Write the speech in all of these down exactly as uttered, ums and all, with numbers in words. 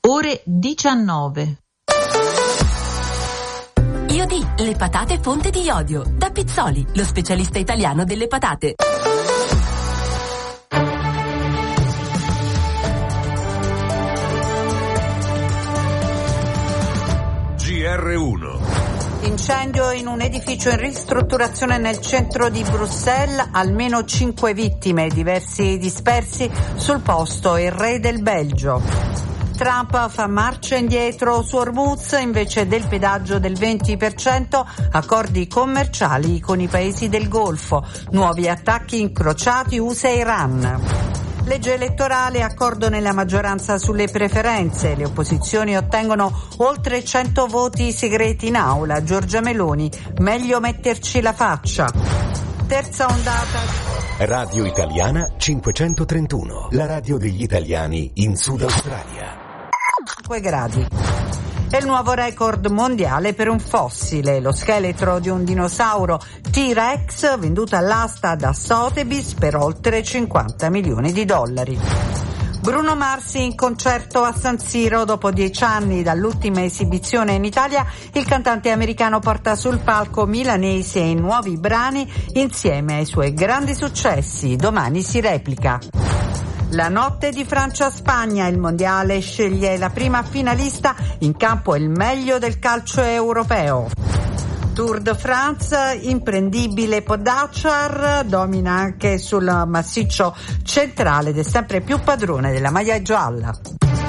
ore diciannove. Iodi, le patate fonte di iodio. Da Pizzoli, lo specialista italiano delle patate. G R uno. Incendio in un edificio in ristrutturazione nel centro di Bruxelles, almeno cinque vittime, diversi dispersi, sul posto il re del Belgio. Trump fa marcia indietro su Hormuz invece del pedaggio del venti per cento, accordi commerciali con i paesi del Golfo, nuovi attacchi incrociati U S A e Iran. Legge elettorale, accordo nella maggioranza sulle preferenze, le opposizioni ottengono oltre cento voti segreti in aula. Giorgia Meloni, meglio metterci la faccia. Terza ondata. Radio Italiana cinquecentotrentuno, la radio degli italiani in Sud Australia. cinque gradi. È il nuovo record mondiale per un fossile, lo scheletro di un dinosauro T-Rex venduto all'asta da Sotheby's per oltre cinquanta milioni di dollari. Bruno Mars in concerto a San Siro. Dopo dieci anni dall'ultima esibizione in Italia, il cantante americano porta sul palco milanese i nuovi brani insieme ai suoi grandi successi. Domani si replica. La notte di Francia-Spagna, il mondiale sceglie la prima finalista, in campo il meglio del calcio europeo. Tour de France, imprendibile Pogačar, domina anche sul massiccio centrale ed è sempre più padrone della maglia gialla.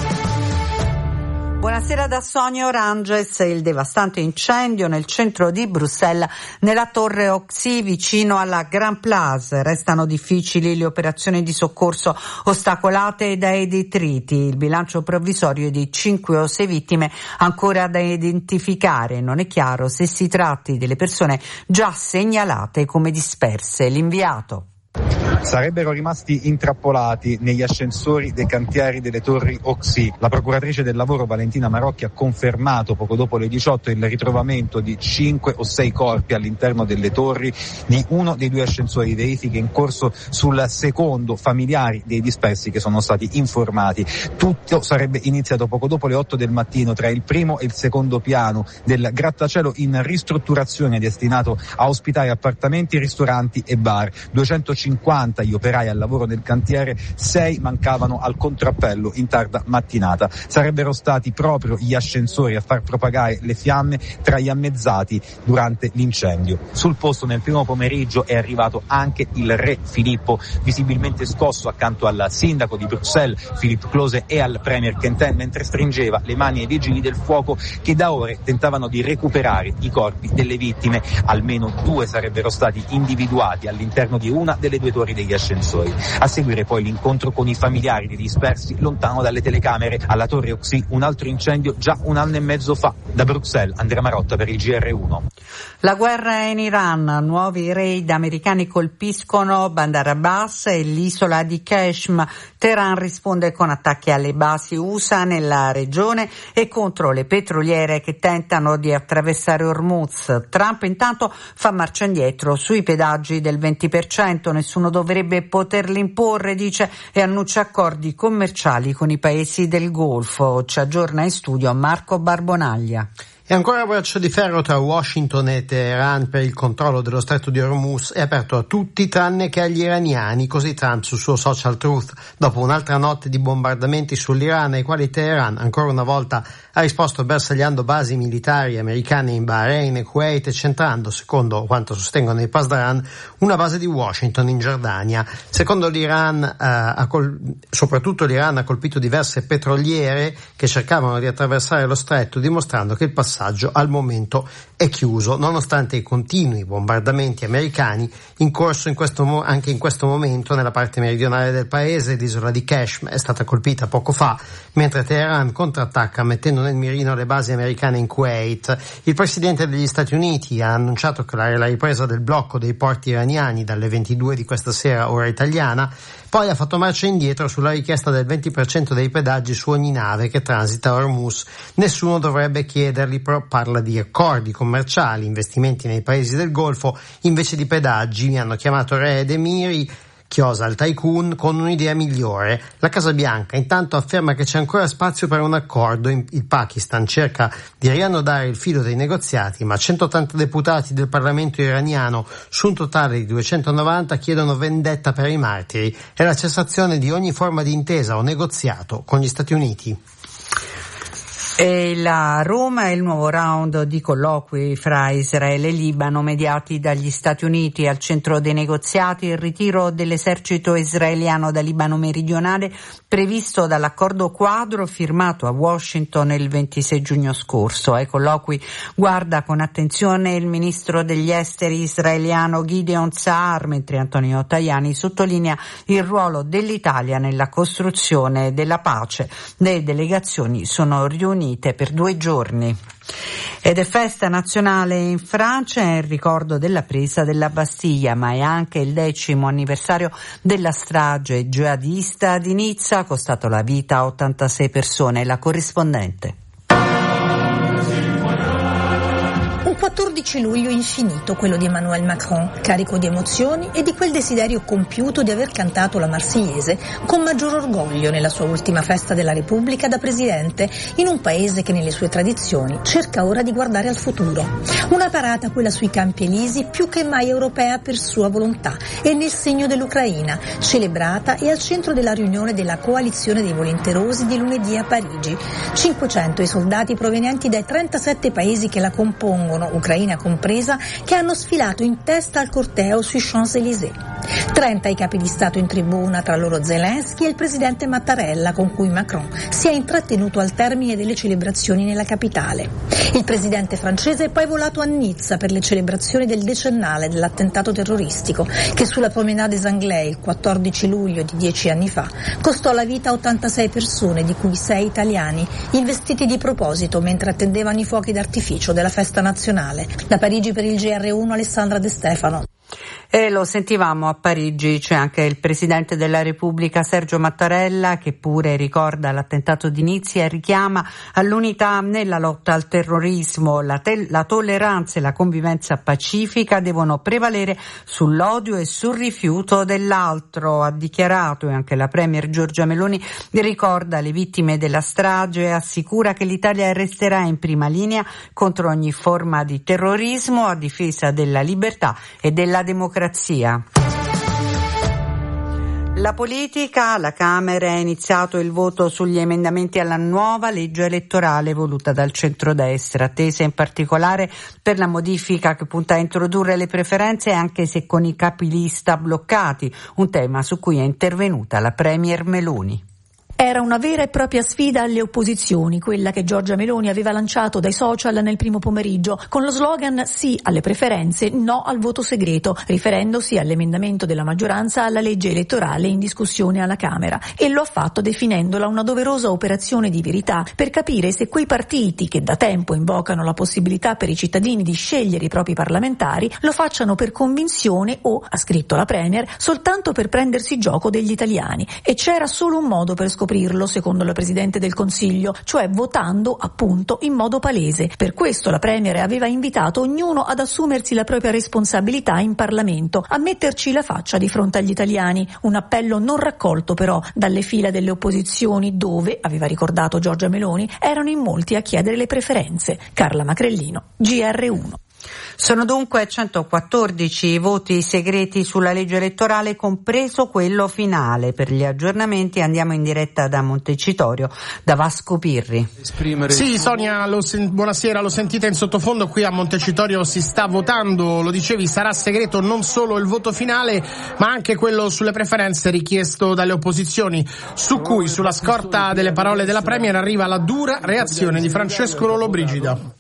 Buonasera da Sonia Oranges. Il devastante incendio nel centro di Bruxelles, nella torre Oxy vicino alla Grand Place. Restano difficili le operazioni di soccorso ostacolate dai detriti. Il bilancio provvisorio è di cinque o sei vittime ancora da identificare. Non è chiaro se si tratti delle persone già segnalate come disperse. L'inviato. Sarebbero rimasti intrappolati negli ascensori dei cantieri delle torri Oxy. La procuratrice del lavoro Valentina Marocchi ha confermato poco dopo le diciotto il ritrovamento di cinque o sei corpi all'interno delle torri di uno dei due ascensori. Verifiche in corso sul secondo, familiari dei dispersi che sono stati informati. Tutto sarebbe iniziato poco dopo le otto del mattino tra il primo e il secondo piano del grattacielo in ristrutturazione destinato a ospitare appartamenti, ristoranti e bar. duecentocinquanta gli operai al lavoro nel cantiere, sei mancavano al contrappello in tarda mattinata. Sarebbero stati proprio gli ascensori a far propagare le fiamme tra gli ammezzati durante l'incendio. Sul posto nel primo pomeriggio è arrivato anche il re Filippo, visibilmente scosso accanto al sindaco di Bruxelles Philippe Close e al premier Quentin, mentre stringeva le mani ai vigili del fuoco che da ore tentavano di recuperare i corpi delle vittime. Almeno due sarebbero stati individuati all'interno di una delle due torri degli ascensori. A seguire poi l'incontro con i familiari dei dispersi lontano dalle telecamere. Alla torre Oxy un altro incendio già un anno e mezzo fa. Da Bruxelles, Andrea Marotta per il G R uno. La guerra in Iran, nuovi raid americani colpiscono Bandar Abbas e l'isola di Qashm. Teheran risponde con attacchi alle basi U S A nella regione e contro le petroliere che tentano di attraversare Hormuz. Trump intanto fa marcia indietro sui pedaggi del venti per cento, nessuno dovrebbe poterli imporre, dice, e annuncia accordi commerciali con i paesi del Golfo. Ci aggiorna in studio Marco Barbonaglia. E ancora braccio di ferro tra Washington e Teheran per il controllo dello stretto di Hormuz è aperto a tutti tranne che agli iraniani, così Trump sul suo social Truth, dopo un'altra notte di bombardamenti sull'Iran ai quali Teheran ancora una volta ha risposto bersagliando basi militari americane in Bahrain e Kuwait e centrando, secondo quanto sostengono i Pasdaran, una base di Washington in Giordania. Secondo l'Iran, eh, ha col- soprattutto l'Iran ha colpito diverse petroliere che cercavano di attraversare lo stretto, dimostrando che il passaggio al momento è chiuso, nonostante i continui bombardamenti americani in corso in questo mo- anche in questo momento nella parte meridionale del paese. L'isola di Qashm è stata colpita poco fa, mentre Teheran contrattacca mettendo nel mirino le basi americane in Kuwait. Il presidente degli Stati Uniti ha annunciato che la, la ripresa del blocco dei porti iraniani dalle ventidue di questa sera ora italiana, poi ha fatto marcia indietro sulla richiesta del venti per cento dei pedaggi su ogni nave che transita Hormuz. Nessuno dovrebbe chiederli, però parla di accordi commerciali, investimenti nei paesi del Golfo invece di pedaggi. Mi hanno chiamato re ed emiri chiosa il tycoon con un'idea migliore. La Casa Bianca intanto afferma che c'è ancora spazio per un accordo. Il Pakistan cerca di riannodare il filo dei negoziati, ma centottanta deputati del Parlamento iraniano su un totale di duecentonovanta chiedono vendetta per i martiri e la cessazione di ogni forma di intesa o negoziato con gli Stati Uniti. E la Roma è il nuovo round di colloqui fra Israele e Libano mediati dagli Stati Uniti. Al centro dei negoziati il ritiro dell'esercito israeliano dal Libano meridionale previsto dall'accordo quadro firmato a Washington il ventisei giugno scorso. Ai colloqui guarda con attenzione il ministro degli esteri israeliano Gideon Saar, mentre Antonio Tajani sottolinea il ruolo dell'Italia nella costruzione della pace. Le delegazioni sono riunite per due giorni. Ed è festa nazionale in Francia, è il ricordo della presa della Bastiglia, ma è anche il decimo anniversario della strage jihadista di Nizza, ha costato la vita a ottantasei persone. La corrispondente. quattordici luglio infinito, quello di Emmanuel Macron, carico di emozioni e di quel desiderio compiuto di aver cantato la Marsigliese con maggior orgoglio nella sua ultima festa della Repubblica da presidente, in un paese che nelle sue tradizioni cerca ora di guardare al futuro. Una parata, quella sui Campi Elisi, più che mai europea per sua volontà e nel segno dell'Ucraina, celebrata e al centro della riunione della coalizione dei volenterosi di lunedì a Parigi. cinquecento i soldati provenienti dai trentasette paesi che la compongono, Ucraina compresa, che hanno sfilato in testa al corteo sui Champs-Élysées. trenta i capi di Stato in tribuna, tra loro Zelensky e il presidente Mattarella, con cui Macron si è intrattenuto al termine delle celebrazioni nella capitale. Il presidente francese è poi volato a Nizza per le celebrazioni del decennale dell'attentato terroristico che sulla Promenade des Anglais il quattordici luglio di dieci anni fa costò la vita a ottantasei persone, di cui sei italiani, investiti di proposito mentre attendevano i fuochi d'artificio della festa nazionale. Da Parigi per il G R uno Alessandra De Stefano. E lo sentivamo, a Parigi c'è anche il Presidente della Repubblica Sergio Mattarella, che pure ricorda l'attentato di Nizza e richiama all'unità nella lotta al terrorismo. La, te- la tolleranza e la convivenza pacifica devono prevalere sull'odio e sul rifiuto dell'altro, ha dichiarato. E anche la Premier Giorgia Meloni ricorda le vittime della strage e assicura che l'Italia resterà in prima linea contro ogni forma di terrorismo, a difesa della libertà e della democrazia. La politica, alla Camera è iniziato il voto sugli emendamenti alla nuova legge elettorale voluta dal centrodestra, attesa in particolare per la modifica che punta a introdurre le preferenze anche se con i capilista bloccati, un tema su cui è intervenuta la Premier Meloni. Era una vera e propria sfida alle opposizioni, quella che Giorgia Meloni aveva lanciato dai social nel primo pomeriggio, con lo slogan sì alle preferenze, no al voto segreto, riferendosi all'emendamento della maggioranza alla legge elettorale in discussione alla Camera. E lo ha fatto definendola una doverosa operazione di verità per capire se quei partiti che da tempo invocano la possibilità per i cittadini di scegliere i propri parlamentari lo facciano per convinzione o, ha scritto la Premier, soltanto per prendersi gioco degli italiani. E c'era solo un modo per scoprire secondo la Presidente del Consiglio, cioè votando appunto in modo palese. Per questo la Premier aveva invitato ognuno ad assumersi la propria responsabilità in Parlamento, a metterci la faccia di fronte agli italiani, un appello non raccolto però dalle fila delle opposizioni dove, aveva ricordato Giorgia Meloni, erano in molti a chiedere le preferenze. Carla Macrellino, G R uno. Sono dunque centoquattordici i voti segreti sulla legge elettorale, compreso quello finale. Per gli aggiornamenti andiamo in diretta da Montecitorio, da Vasco Pirri. Sì, Sonia, lo sen- buonasera, lo sentite in sottofondo, qui a Montecitorio si sta votando, lo dicevi, sarà segreto non solo il voto finale, ma anche quello sulle preferenze richiesto dalle opposizioni, su cui, sulla scorta delle parole della Premier, arriva la dura reazione di Francesco Lollobrigida.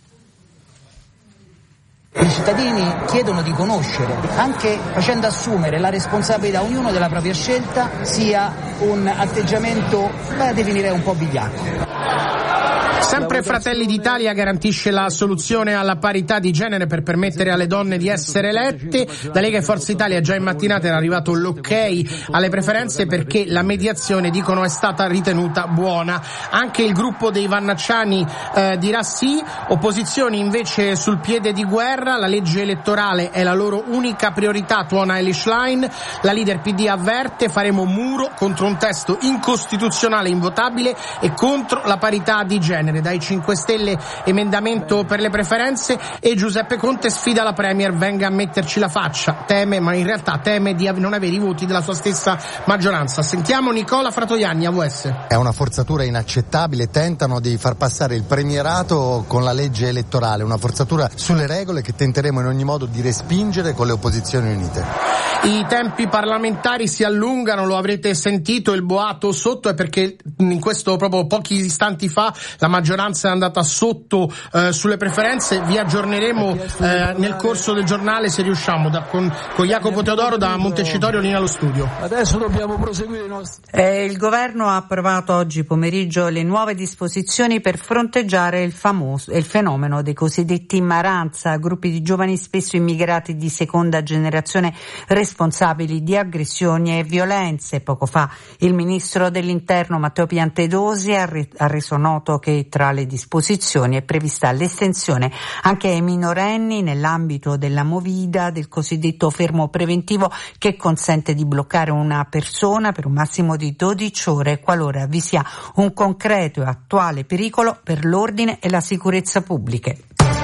I cittadini chiedono di conoscere, anche facendo assumere la responsabilità a ognuno della propria scelta, sia un atteggiamento, beh, definirei un po' vigliacco. Sempre Fratelli d'Italia garantisce la soluzione alla parità di genere per permettere alle donne di essere elette. Da Lega e Forza Italia già in mattinata era arrivato l'ok alle preferenze perché la mediazione, dicono, è stata ritenuta buona. Anche il gruppo dei Vannacciani eh, dirà sì. Opposizioni invece sul piede di guerra. La legge elettorale è la loro unica priorità, tuona Elish Line. La leader P D avverte: faremo muro contro un testo incostituzionale, invotabile e contro la parità di genere. Dai cinque Stelle emendamento per le preferenze e Giuseppe Conte sfida la Premier: venga a metterci la faccia. Teme, ma in realtà teme di non avere i voti della sua stessa maggioranza. Sentiamo Nicola Fratoianni, A W S. È una forzatura inaccettabile, tentano di far passare il premierato con la legge elettorale, una forzatura sulle regole che tenteremo in ogni modo di respingere con le opposizioni unite. I tempi parlamentari si allungano, lo avrete sentito, il boato sotto è perché in questo proprio pochi istanti fa la maggioranza è andata sotto eh, sulle preferenze. Vi aggiorneremo eh, nel corso del giornale se riusciamo, da, con, con Jacopo Teodoro da Montecitorio, linea allo studio. Adesso dobbiamo proseguire i nostri... Eh, il governo ha approvato oggi pomeriggio le nuove disposizioni per fronteggiare il famoso il fenomeno dei cosiddetti maranza, gruppi di giovani spesso immigrati di seconda generazione responsabili di aggressioni e violenze. Poco fa il ministro dell'Interno Matteo Piantedosi ha, re- ha reso noto che tra le disposizioni è prevista l'estensione anche ai minorenni nell'ambito della movida del cosiddetto fermo preventivo, che consente di bloccare una persona per un massimo di dodici ore qualora vi sia un concreto e attuale pericolo per l'ordine e la sicurezza pubbliche.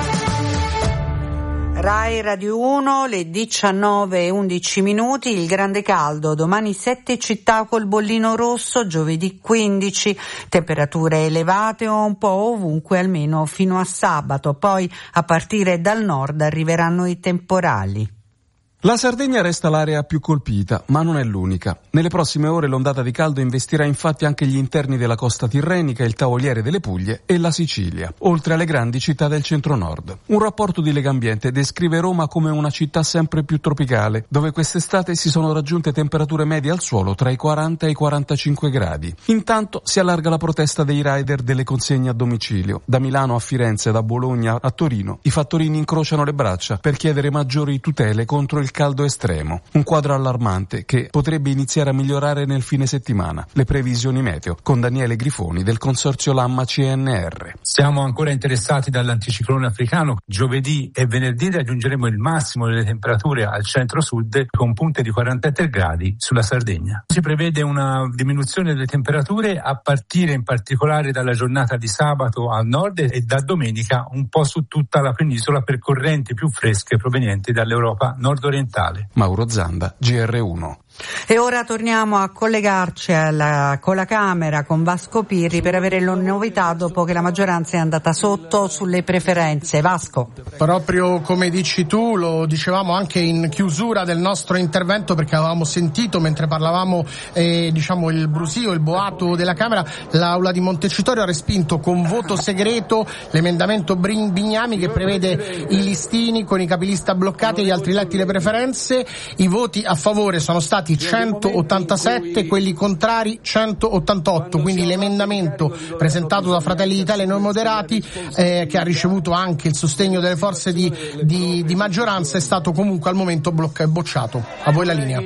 Rai Radio uno, le diciannove e undici minuti, il grande caldo, domani sette città col bollino rosso, giovedì quindici, temperature elevate un po' ovunque almeno fino a sabato, poi a partire dal nord arriveranno i temporali. La Sardegna resta l'area più colpita, ma non è l'unica. Nelle prossime ore l'ondata di caldo investirà infatti anche gli interni della costa tirrenica, il Tavoliere delle Puglie e la Sicilia, oltre alle grandi città del centro-nord. Un rapporto di Legambiente descrive Roma come una città sempre più tropicale, dove quest'estate si sono raggiunte temperature medie al suolo tra i quaranta e i quarantacinque gradi. Intanto si allarga la protesta dei rider delle consegne a domicilio. Da Milano a Firenze, da Bologna a Torino, i fattorini incrociano le braccia per chiedere maggiori tutele contro il caldo estremo, un quadro allarmante che potrebbe iniziare a migliorare nel fine settimana. Le previsioni meteo con Daniele Grifoni del consorzio Lamma C N R. Siamo ancora interessati dall'anticiclone africano. Giovedì e venerdì raggiungeremo il massimo delle temperature al centro-sud con punte di quarantasette gradi sulla Sardegna. Si prevede una diminuzione delle temperature a partire in particolare dalla giornata di sabato al nord e da domenica un po' su tutta la penisola per correnti più fresche provenienti dall'Europa nord-orientale. Mauro Zanda, G R uno. E ora torniamo a collegarci alla, con la Camera, con Vasco Pirri, per avere le novità dopo che la maggioranza è andata sotto sulle preferenze. Vasco. Proprio come dici tu, lo dicevamo anche in chiusura del nostro intervento, perché avevamo sentito mentre parlavamo eh, diciamo il brusio, il boato della Camera, l'Aula di Montecitorio ha respinto con voto segreto l'emendamento Bignami che prevede i listini con i capilista bloccati e gli altri eletti le preferenze. I voti a favore sono stati centottantasette, quelli contrari centottantotto, quindi l'emendamento presentato da Fratelli d'Italia e Noi Moderati, eh, che ha ricevuto anche il sostegno delle forze di, di, di maggioranza, è stato comunque al momento blocca- bocciato. A voi la linea.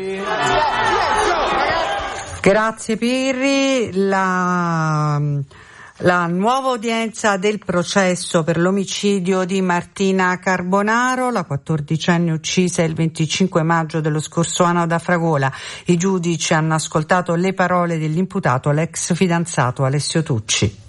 Grazie Pirri. La... La nuova udienza del processo per l'omicidio di Martina Carbonaro, la quattordicenne uccisa il venticinque maggio dello scorso anno da Fragola. I giudici hanno ascoltato le parole dell'imputato, l'ex fidanzato Alessio Tucci.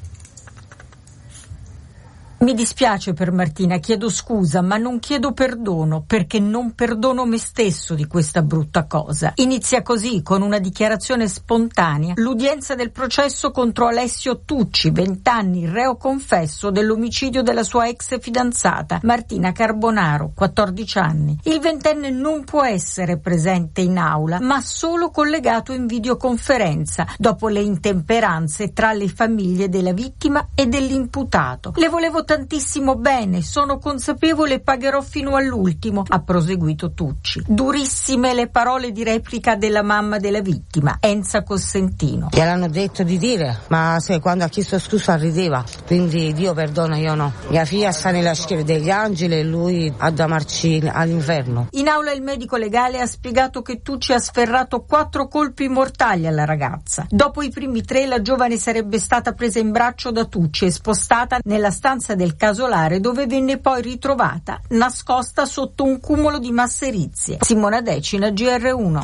Mi dispiace per Martina, chiedo scusa, ma non chiedo perdono, perché non perdono me stesso di questa brutta cosa. Inizia così, con una dichiarazione spontanea, l'udienza del processo contro Alessio Tucci, vent'anni, reo confesso dell'omicidio della sua ex fidanzata, Martina Carbonaro, quattordici anni. Il ventenne non può essere presente in aula, ma solo collegato in videoconferenza, dopo le intemperanze tra le famiglie della vittima e dell'imputato. Le volevo tantissimo bene, sono consapevole e pagherò fino all'ultimo, ha proseguito Tucci. Durissime le parole di replica della mamma della vittima, Enza Cosentino. Gliel'hanno detto di dire, ma se quando ha chiesto scusa rideva, quindi Dio perdona, io no. Mia figlia sta nella schiera degli angeli e lui a da marci all'inferno. In aula il medico legale ha spiegato che Tucci ha sferrato quattro colpi mortali alla ragazza. Dopo i primi tre la giovane sarebbe stata presa in braccio da Tucci e spostata nella stanza del casolare, dove venne poi ritrovata nascosta sotto un cumulo di masserizie. Simona Decina, G R uno.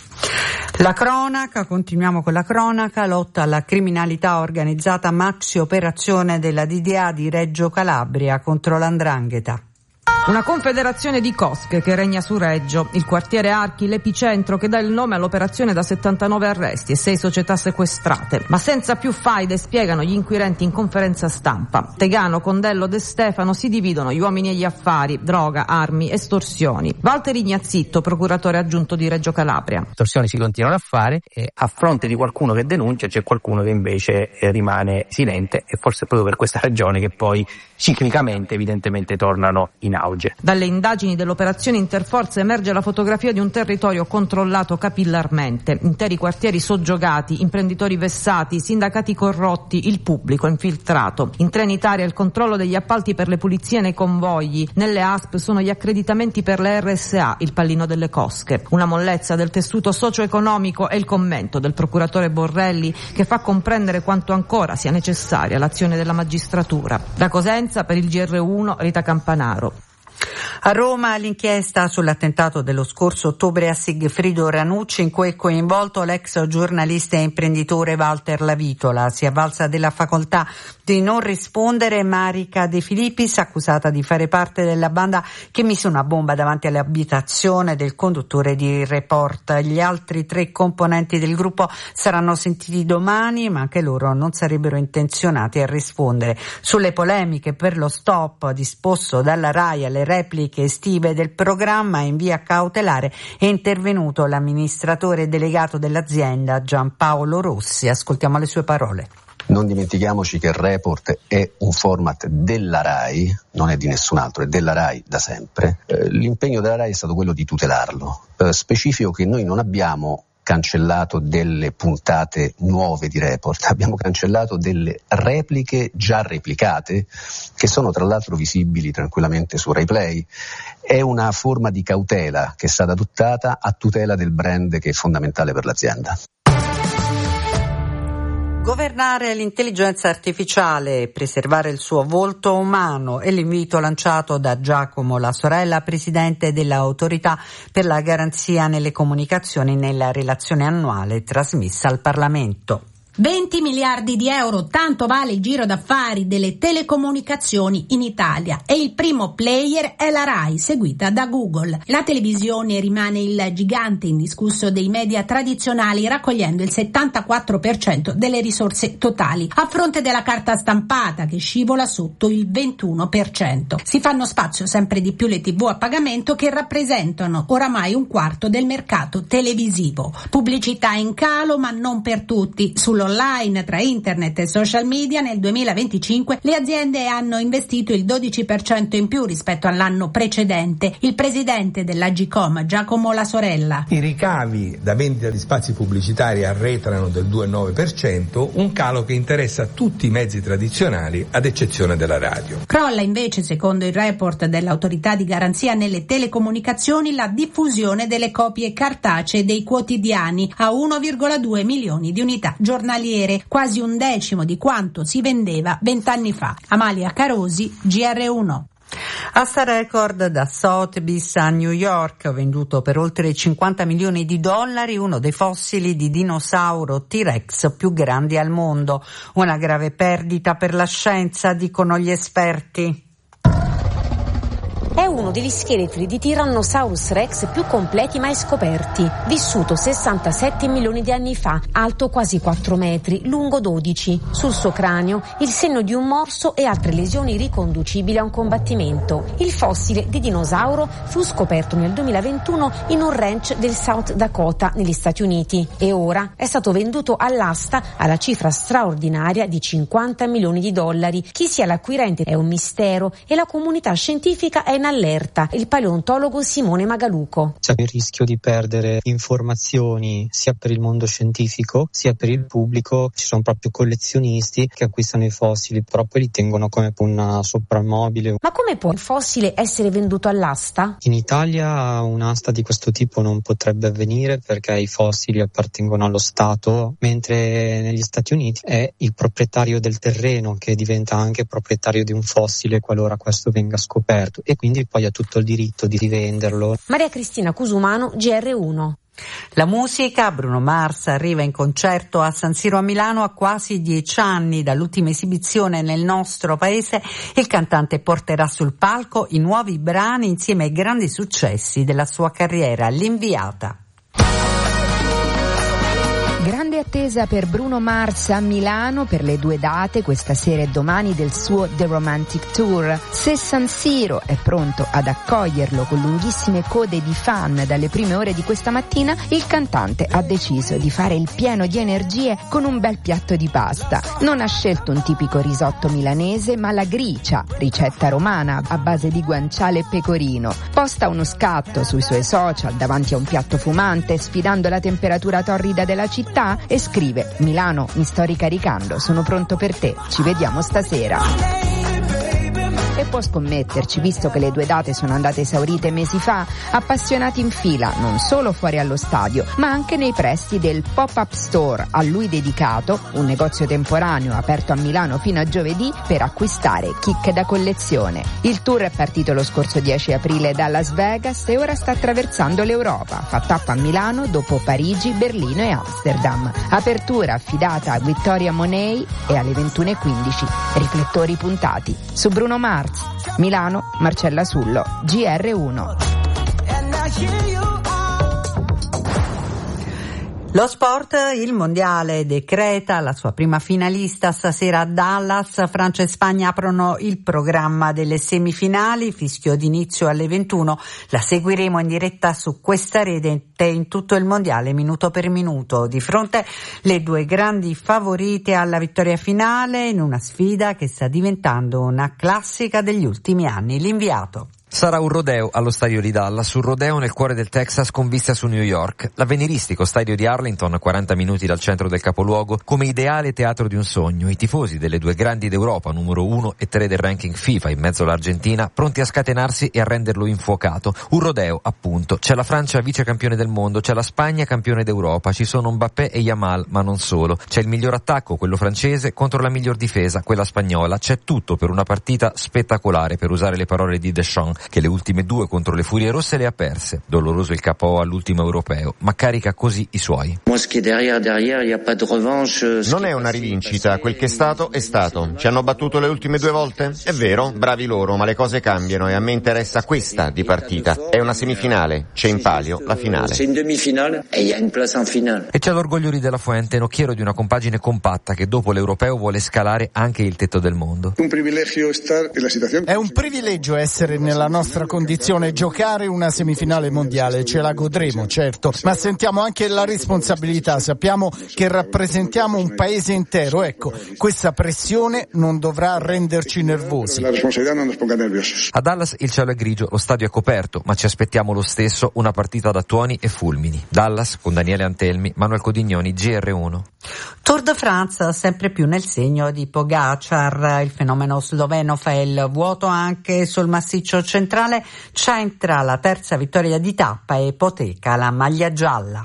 La cronaca, continuiamo con la cronaca, lotta alla criminalità organizzata, maxi operazione della D D A di Reggio Calabria contro l'Andrangheta. Una confederazione di cosche che regna su Reggio, il quartiere Archi, l'epicentro che dà il nome all'operazione da settantanove arresti e sei società sequestrate. Ma senza più faide, spiegano gli inquirenti in conferenza stampa. Tegano, Condello, De Stefano si dividono gli uomini e gli affari, droga, armi, estorsioni. Walter Ignazzitto, procuratore aggiunto di Reggio Calabria. Estorsioni si continuano a fare e a fronte di qualcuno che denuncia c'è qualcuno che invece eh, rimane silente, e forse è proprio per questa ragione che poi ciclicamente evidentemente tornano in auge. Dalle indagini dell'operazione Interforze emerge la fotografia di un territorio controllato capillarmente, interi quartieri soggiogati, imprenditori vessati, sindacati corrotti, il pubblico infiltrato. In Trenitalia il controllo degli appalti per le pulizie nei convogli, nelle A S P sono gli accreditamenti per le R S A, il pallino delle cosche. Una mollezza del tessuto socio-economico è il commento del procuratore Borrelli, che fa comprendere quanto ancora sia necessaria l'azione della magistratura. Da Cosenza per il G R uno, Rita Campanaro. A Roma l'inchiesta sull'attentato dello scorso ottobre a Sigfrido Ranucci, in cui è coinvolto l'ex giornalista e imprenditore Walter Lavitola. Si è avvalsa della facoltà di non rispondere Marica De Filippis, accusata di fare parte della banda che mise una bomba davanti all'abitazione del conduttore di Report. Gli altri tre componenti del gruppo saranno sentiti domani, ma anche loro non sarebbero intenzionati a rispondere. Sulle polemiche per lo stop disposto dalla RAI alle repliche estive del programma, in via cautelare è intervenuto l'amministratore delegato dell'azienda Giampaolo Rossi. Ascoltiamo le sue parole. Non dimentichiamoci che il Report è un format della RAI, non è di nessun altro, è della RAI da sempre. Eh, l'impegno della RAI è stato quello di tutelarlo. Eh, specifico che noi non abbiamo cancellato delle puntate nuove di Report, abbiamo cancellato delle repliche già replicate, che sono tra l'altro visibili tranquillamente su Rai Play. È una forma di cautela che è stata adottata a tutela del brand, che è fondamentale per l'azienda. Governare l'intelligenza artificiale e preservare il suo volto umano è l'invito lanciato da Giacomo La Sorella, presidente dell'Autorità per la garanzia nelle comunicazioni, nella relazione annuale trasmessa al Parlamento. venti miliardi di euro, tanto vale il giro d'affari delle telecomunicazioni in Italia, e il primo player è la RAI, seguita da Google. La televisione rimane il gigante indiscusso dei media tradizionali, raccogliendo il settantaquattro per cento delle risorse totali, a fronte della carta stampata che scivola sotto il ventuno per cento. Si fanno spazio sempre di più le tivù a pagamento, che rappresentano oramai un quarto del mercato televisivo. Pubblicità in calo, ma non per tutti. Sullo online, tra internet e social media, nel duemilaventicinque le aziende hanno investito il dodici per cento in più rispetto all'anno precedente. Il presidente dell'Agcom, Giacomo La Sorella. I ricavi da vendita di spazi pubblicitari arretrano del due virgola nove per cento, un calo che interessa tutti i mezzi tradizionali ad eccezione della radio. Crolla invece, secondo il report dell'Autorità di garanzia nelle telecomunicazioni, la diffusione delle copie cartacee dei quotidiani, a uno virgola due milioni di unità giornaliere, quasi un decimo di quanto si vendeva vent'anni fa. Amalia Carosi, G R uno. Asta Record da Sotheby's a New York, venduto per oltre cinquanta milioni di dollari, uno dei fossili di dinosauro T-Rex più grandi al mondo. Una grave perdita per la scienza, dicono gli esperti. È uno degli scheletri di Tyrannosaurus Rex più completi mai scoperti. Vissuto sessantasette milioni di anni fa, alto quasi quattro metri, lungo dodici. Sul suo cranio il segno di un morso e altre lesioni riconducibili a un combattimento. Il fossile di dinosauro fu scoperto nel duemilaventuno in un ranch del South Dakota, negli Stati Uniti, e ora è stato venduto all'asta alla cifra straordinaria di cinquanta milioni di dollari. Chi sia l'acquirente è un mistero e la comunità scientifica è in allerta. Il paleontologo Simone Magaluco. C'è il rischio di perdere informazioni sia per il mondo scientifico sia per il pubblico. Ci sono proprio collezionisti che acquistano i fossili, però poi li tengono come un soprammobile. Ma come può un fossile essere venduto all'asta? In Italia un'asta di questo tipo non potrebbe avvenire perché i fossili appartengono allo Stato, mentre negli Stati Uniti è il proprietario del terreno che diventa anche proprietario di un fossile qualora questo venga scoperto, e quindi poi ha tutto il diritto di rivenderlo. Maria Cristina Cusumano, G R uno. La musica, Bruno Mars arriva in concerto a San Siro a Milano a quasi dieci anni dall'ultima esibizione nel nostro paese. Il cantante porterà sul palco i nuovi brani insieme ai grandi successi della sua carriera. L'Inviata. Grande attesa per Bruno Mars a Milano per le due date, questa sera e domani, del suo The Romantic Tour. Se San Siro è pronto ad accoglierlo con lunghissime code di fan dalle prime ore di questa mattina, il cantante ha deciso di fare il pieno di energie con un bel piatto di pasta. Non ha scelto un tipico risotto milanese, ma la gricia, ricetta romana a base di guanciale e pecorino. Posta uno scatto sui suoi social davanti a un piatto fumante, sfidando la temperatura torrida della città, e scrive: Milano, mi sto ricaricando, sono pronto per te, ci vediamo stasera. E può scommetterci, visto che le due date sono andate esaurite mesi fa, appassionati in fila non solo fuori allo stadio, ma anche nei pressi del Pop-Up Store a lui dedicato, un negozio temporaneo aperto a Milano fino a giovedì per acquistare chicche da collezione. Il tour è partito lo scorso dieci aprile da Las Vegas e ora sta attraversando l'Europa. Fa tappa a Milano dopo Parigi, Berlino e Amsterdam. Apertura affidata a Vittoria Monei e alle ventuno e quindici. Riflettori puntati su Bruno Mars. Milano, Marcella Sullo, G R uno. Lo sport, il mondiale decreta la sua prima finalista stasera a Dallas. Francia e Spagna aprono il programma delle semifinali, fischio d'inizio alle ventuno. La seguiremo in diretta su questa rete in tutto il mondiale, minuto per minuto. Di fronte le due grandi favorite alla vittoria finale in una sfida che sta diventando una classica degli ultimi anni. L'inviato. Sarà un rodeo allo stadio di Dallas, un rodeo nel cuore del Texas con vista su New York. L'avveniristico stadio di Arlington, a quaranta minuti dal centro del capoluogo, come ideale teatro di un sogno. I tifosi delle due grandi d'Europa, numero uno e tre del ranking FIFA, in mezzo all'Argentina, pronti a scatenarsi e a renderlo infuocato. Un rodeo, appunto. C'è la Francia vice campione del mondo, c'è la Spagna campione d'Europa, ci sono Mbappé e Yamal, ma non solo. C'è il miglior attacco, quello francese, contro la miglior difesa, quella spagnola. C'è tutto per una partita spettacolare, per usare le parole di Deschamps, che le ultime due contro le Furie Rosse le ha perse. Doloroso il K O all'ultimo europeo, ma carica così i suoi. Non è una rivincita, quel che è stato è stato. Ci hanno battuto le ultime due volte? È vero, bravi loro, ma le cose cambiano e a me interessa questa di partita. È una semifinale, c'è in palio la finale. E c'è l'orgoglio di De La Fuente, nocchiero di una compagine compatta che dopo l'europeo vuole scalare anche il tetto del mondo. È un privilegio essere nella nostra condizione, giocare una semifinale mondiale, ce la godremo certo, ma sentiamo anche la responsabilità, sappiamo che rappresentiamo un paese intero, ecco, questa pressione non dovrà renderci nervosi. A Dallas il cielo è grigio, lo stadio è coperto, ma ci aspettiamo lo stesso una partita da tuoni e fulmini. Dallas con Daniele Antelmi, Manuel Codignoni, G R uno. Tour de France sempre più nel segno di Pogacar, il fenomeno sloveno fa il vuoto anche sul massiccio centrale, centra la terza vittoria di tappa e ipoteca la maglia gialla.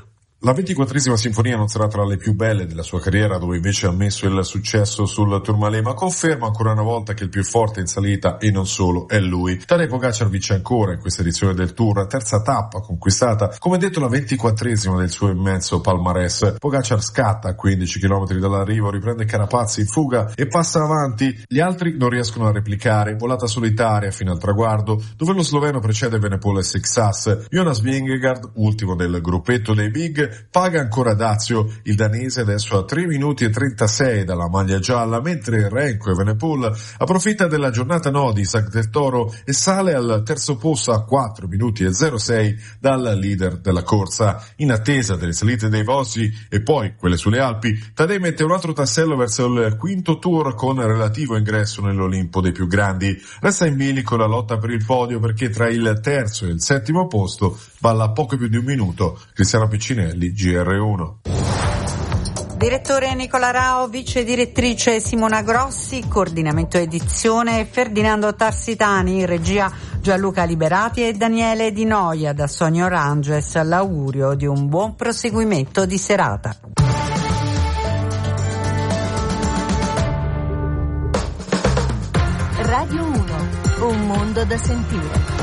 La ventiquattresima sinfonia non sarà tra le più belle della sua carriera, dove invece ha messo il successo sul Tourmalet, ma conferma ancora una volta che il più forte in salita, e non solo, è lui. Tadej Pogačar vince ancora in questa edizione del Tour, terza tappa conquistata, come detto la ventiquattresima del suo immenso palmarès. Pogačar scatta a quindici chilometri dall'arrivo, riprende Carapaz in fuga e passa avanti. Gli altri non riescono a replicare, volata solitaria fino al traguardo, dove lo sloveno precede Evenepoel e Sixas. Jonas Vingegaard, ultimo del gruppetto dei big, paga ancora dazio. Il danese adesso a tre minuti e trentasei dalla maglia gialla, mentre Renko Evenepoel approfitta della giornata no di Isaac del Toro e sale al terzo posto a quattro minuti e zero sei dal leader della corsa. In attesa delle salite dei Vosgi e poi quelle sulle Alpi, Tadej mette un altro tassello verso il quinto tour con relativo ingresso nell'Olimpo dei più grandi. Resta in bilico la lotta per il podio, perché tra il terzo e il settimo posto balla poco più di un minuto. Cristiano Piccinelli, G R uno. Direttore Nicola Rao, vice direttrice Simona Grossi, coordinamento edizione Ferdinando Tarsitani, regia Gianluca Liberati e Daniele Di Noia. Da Sonia Oranges l'augurio di un buon proseguimento di serata. Radio uno, un mondo da sentire.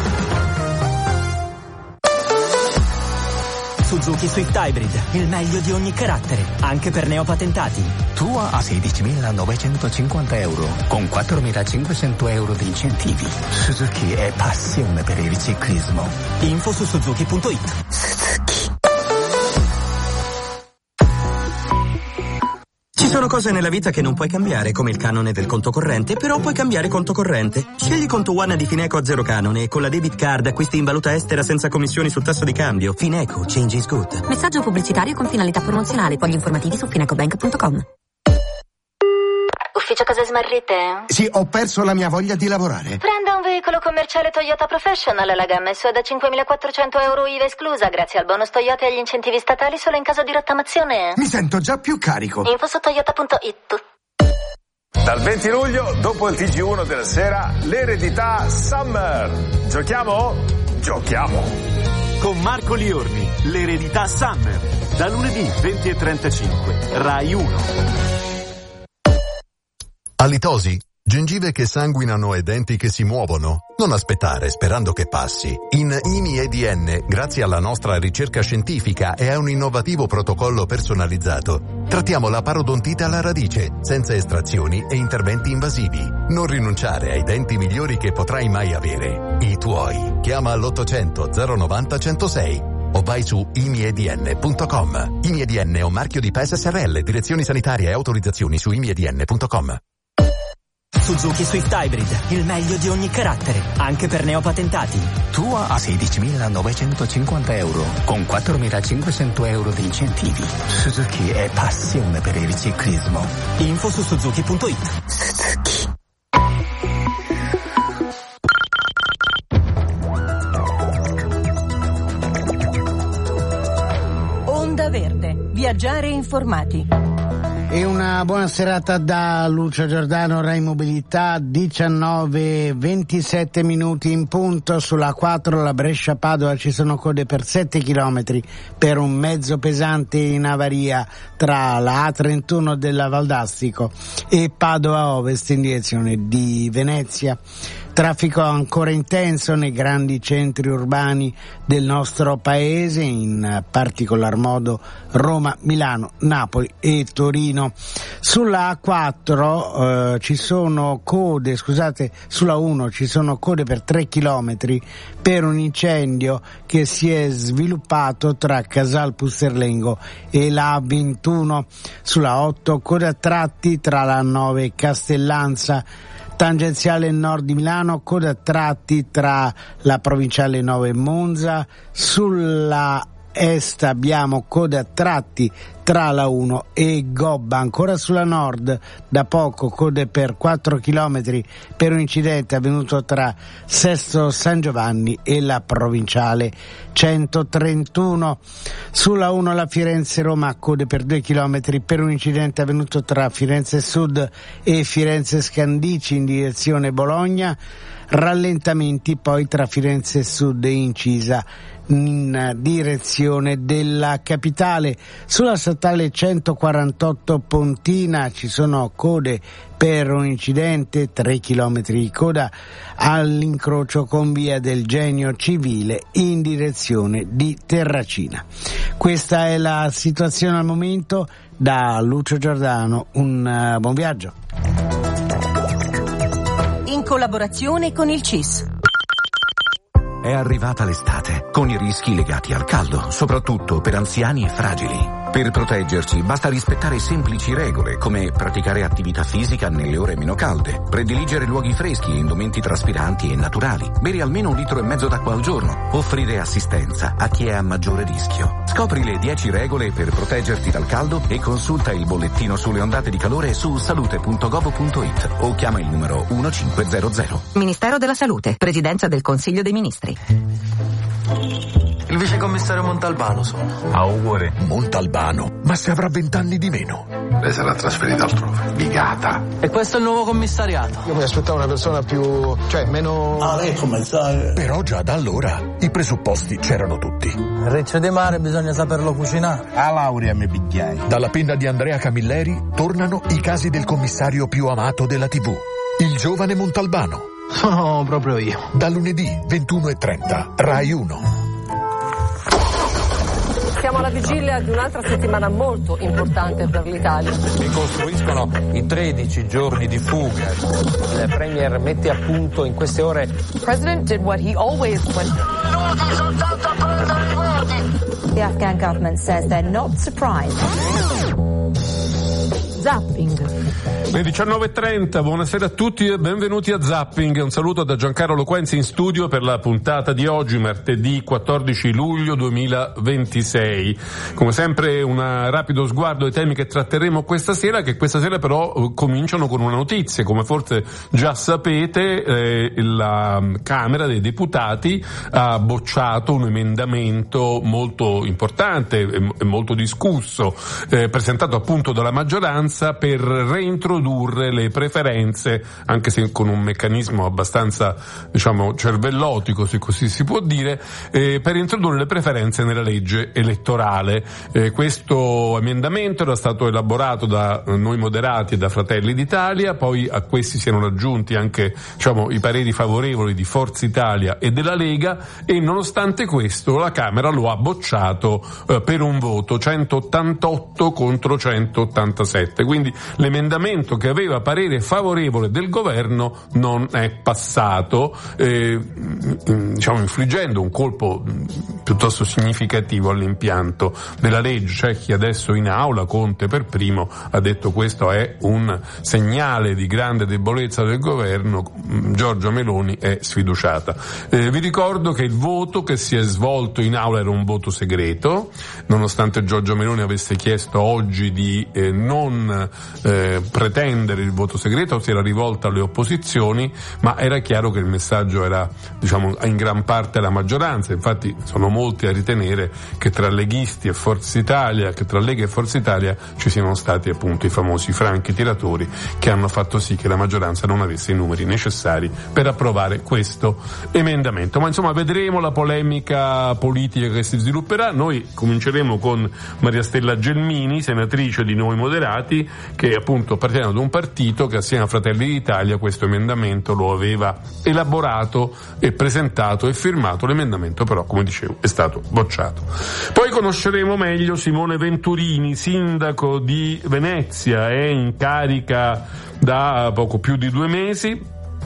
Suzuki Swift Hybrid, il meglio di ogni carattere, anche per neopatentati. Tua a sedicimilanovecentocinquanta euro, con quattromilacinquecento euro di incentivi. Suzuki è passione per il ciclismo. Info su suzuki punto it. Ci sono cose nella vita che non puoi cambiare, come il canone del conto corrente, però puoi cambiare conto corrente. Scegli Conto One di Fineco a zero canone e con la debit card acquisti in valuta estera senza commissioni sul tasso di cambio. Fineco, change is good. Messaggio pubblicitario con finalità promozionale. Quali informativi su finecobank punto com. Ufficio cose smarrite? Sì, ho perso la mia voglia di lavorare. Prenda un veicolo commerciale Toyota Professional. La gamma S U V da cinquemilaquattrocento euro I V A esclusa, grazie al bonus Toyota e agli incentivi statali solo in caso di rottamazione. Mi sento già più carico. Info su toyota punto it. Dal venti luglio, dopo il T G uno della sera, l'eredità Summer. Giochiamo? Giochiamo! Con Marco Liorni, l'eredità Summer. Da lunedì venti e trentacinque, Rai uno. Alitosi? Gengive che sanguinano e denti che si muovono? Non aspettare sperando che passi. In I M I E D N, grazie alla nostra ricerca scientifica e a un innovativo protocollo personalizzato, trattiamo la parodontite alla radice, senza estrazioni e interventi invasivi. Non rinunciare ai denti migliori che potrai mai avere. I tuoi. Chiama all'ottocento zero novanta centosei o vai su i m i e d n punto com. I M I E D N è un marchio di P E S S R L, direzioni sanitarie e autorizzazioni su i m i e d n punto com. Suzuki Swift Hybrid, il meglio di ogni carattere, anche per neopatentati. Tua a sedicimilanovecentocinquanta euro, con quattromilacinquecento euro di incentivi. Suzuki è passione per il ciclismo. Info su suzuki punto it. Suzuki. Onda Verde, viaggiare informati. E una buona serata da Lucio Giordano, Rai Mobilità, diciannove e ventisette minuti in punto. Sulla quattro la Brescia-Padova ci sono code per sette chilometri per un mezzo pesante in avaria tra la A trentuno della Valdastico e Padova Ovest in direzione di Venezia. Traffico ancora intenso nei grandi centri urbani del nostro paese, in particolar modo Roma, Milano, Napoli e Torino. Sulla A quattro eh, ci sono code, scusate, sulla uno ci sono code per tre chilometri per un incendio che si è sviluppato tra Casal Pusterlengo e la A ventuno. Sulla otto code a tratti tra la nove e Castellanza. Tangenziale nord di Milano, coda a tratti tra la provinciale nove e Monza. Sulla est abbiamo coda a tratti tra la uno e Gobba. Ancora sulla nord da poco code per quattro chilometri per un incidente avvenuto tra Sesto San Giovanni e la provinciale centotrentuno. Sulla uno la Firenze-Roma code per due chilometri per un incidente avvenuto tra Firenze Sud e Firenze Scandici in direzione Bologna. rallentamenti poi tra Firenze Sud e Incisa in direzione della capitale. Sulla statale centoquarantotto Pontina ci sono code per un incidente, tre chilometri di coda all'incrocio con via del Genio Civile in direzione di Terracina. Questa è la situazione al momento. Da Lucio Giordano, un uh, buon viaggio. In collaborazione con il C I S. È arrivata l'estate, con i rischi legati al caldo, soprattutto per anziani e fragili. Per proteggerci basta rispettare semplici regole, come praticare attività fisica nelle ore meno calde, prediligere luoghi freschi e indumenti traspiranti e naturali, bere almeno un litro e mezzo d'acqua al giorno, offrire assistenza a chi è a maggiore rischio. Scopri le dieci regole per proteggerti dal caldo e consulta il bollettino sulle ondate di calore su salute punto gov punto it o chiama il numero millecinquecento. Ministero della Salute, Presidenza del Consiglio dei Ministri. Il vicecommissario Montalbano sono. Augure. Montalbano? Ma se avrà vent'anni di meno. Lei sarà trasferita altrove. Figata. E questo è il nuovo commissariato. Io mi aspettavo una persona più... cioè meno... Ah, lei come sa... Però già da allora i presupposti c'erano tutti. Il recce di mare bisogna saperlo cucinare. A laurea mi picchiai. Dalla penna di Andrea Camilleri tornano i casi del commissario più amato della tivù. Il giovane Montalbano. Sono proprio io. Da lunedì ventuno e trenta, Rai uno. Siamo alla vigilia di un'altra settimana molto importante per l'Italia. Ricostruiscono i tredici giorni di fuga. Il Premier mette a punto in queste ore. The President did what he always went. The Afghan government says they're not surprised. Zapping. Le diciannove e trenta, buonasera a tutti e benvenuti a Zapping. Un saluto da Giancarlo Quenzi in studio per la puntata di oggi, martedì quattordici luglio duemilaventisei. Come sempre un rapido sguardo ai temi che tratteremo questa sera, che questa sera però cominciano con una notizia. Come forse già sapete, eh, la Camera dei Deputati ha bocciato un emendamento molto importante e molto discusso, eh, presentato appunto dalla maggioranza per reintrodurre le preferenze, anche se con un meccanismo abbastanza, diciamo, cervellotico, se così si può dire, eh, per introdurre le preferenze nella legge elettorale. Eh, questo emendamento era stato elaborato da noi moderati e da Fratelli d'Italia, poi a questi si erano aggiunti anche, diciamo, i pareri favorevoli di Forza Italia e della Lega, e nonostante questo la Camera lo ha bocciato eh, per un voto, centottantotto contro centottantasette. Quindi l'emendamento che aveva parere favorevole del governo non è passato, eh, diciamo infliggendo un colpo piuttosto significativo all'impianto della legge. C'è chi adesso in aula, Conte per primo, ha detto questo è un segnale di grande debolezza del governo, Giorgia Meloni è sfiduciata. Eh, vi ricordo che il voto che si è svolto in aula era un voto segreto, nonostante Giorgia Meloni avesse chiesto oggi di eh, non eh, pretendere il voto segreto, si era rivolta alle opposizioni, ma era chiaro che il messaggio era, diciamo, in gran parte alla maggioranza. Infatti sono molti a ritenere che tra leghisti e Forza Italia, che tra Lega e Forza Italia ci siano stati appunto i famosi franchi tiratori che hanno fatto sì che la maggioranza non avesse i numeri necessari per approvare questo emendamento. Ma insomma vedremo la polemica politica che si svilupperà. Noi cominceremo con Maria Stella Gelmini, senatrice di Noi Moderati, che appunto appartiene ad un partito che assieme a Fratelli d'Italia questo emendamento lo aveva elaborato e presentato e firmato. L'emendamento però, come dicevo, è stato bocciato. Poi conosceremo meglio Simone Venturini, sindaco di Venezia, è in carica da poco più di due mesi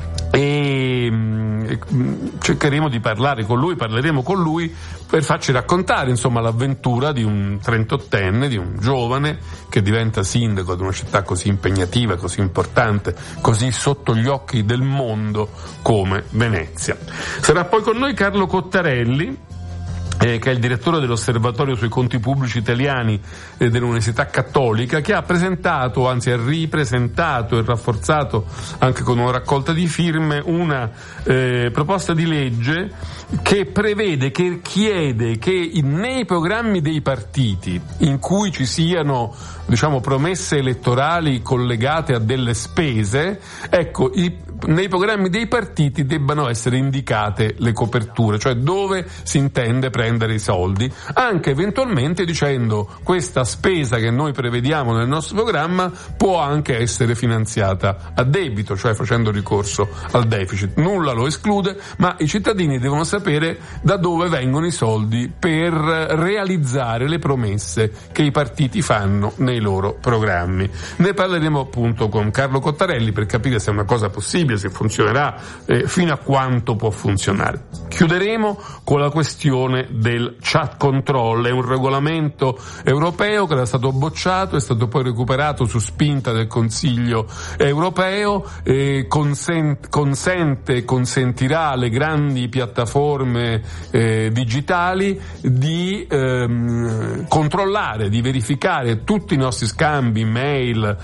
e cercheremo di parlare con lui, parleremo con lui per farci raccontare insomma l'avventura di un trentottenne, di un giovane che diventa sindaco di una città così impegnativa, così importante, così sotto gli occhi del mondo come Venezia. Sarà poi con noi Carlo Cottarelli, Eh, che è il direttore dell'Osservatorio sui conti pubblici italiani eh, dell'Università Cattolica, che ha presentato, anzi ha ripresentato e rafforzato anche con una raccolta di firme una eh, proposta di legge che prevede, che chiede che nei programmi dei partiti in cui ci siano, diciamo, promesse elettorali collegate a delle spese, ecco, i nei programmi dei partiti debbano essere indicate le coperture, cioè dove si intende prendere i soldi, anche eventualmente dicendo questa spesa che noi prevediamo nel nostro programma può anche essere finanziata a debito, cioè facendo ricorso al deficit. Nulla lo esclude, ma i cittadini devono sapere da dove vengono i soldi per realizzare le promesse che i partiti fanno nei loro programmi. Ne parleremo appunto con Carlo Cottarelli per capire se è una cosa possibile, se funzionerà, eh, fino a quanto può funzionare. Chiuderemo con la questione del chat control. È un regolamento europeo che era stato bocciato, è stato poi recuperato su spinta del Consiglio europeo, e consent- consente, consentirà alle grandi piattaforme eh, digitali di ehm, controllare, di verificare tutti i nostri scambi, mail,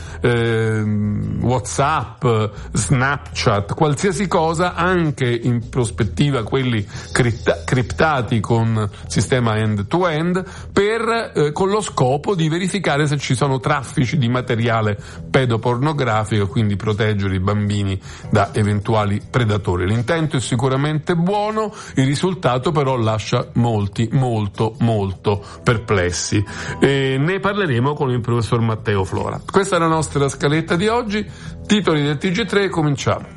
ehm, WhatsApp, Snapchat, qualsiasi cosa, anche in prospettiva quelli cripta- criptati con sistema end-to-end, per eh, con lo scopo di verificare se ci sono traffici di materiale pedopornografico, quindi proteggere i bambini da eventuali predatori. L'intento è sicuramente buono, il risultato però lascia molti molto molto perplessi. E ne parleremo con il professor Matteo Flora. Questa è la nostra scaletta di oggi. Titoli del T G tre, cominciamo.